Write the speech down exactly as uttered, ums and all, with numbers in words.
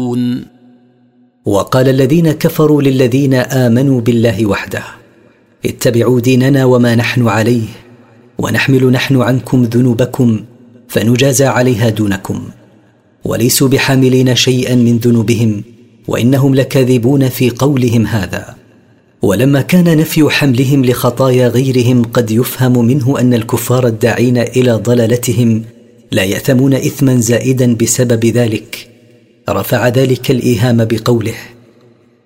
يعدلون. وقال الذين كفروا للذين آمنوا بالله وحده: اتبعوا ديننا وما نحن عليه، ونحمل نحن عنكم ذنوبكم فنجازى عليها دونكم. وليسوا بحاملين شيئا من ذنوبهم، وإنهم لكاذبون في قولهم هذا. ولما كان نفي حملهم لخطايا غيرهم قد يفهم منه أن الكفار الداعين إلى ضلالتهم لا يأثمون إثما زائدا بسبب ذلك، رفع ذلك الإيهام بقوله: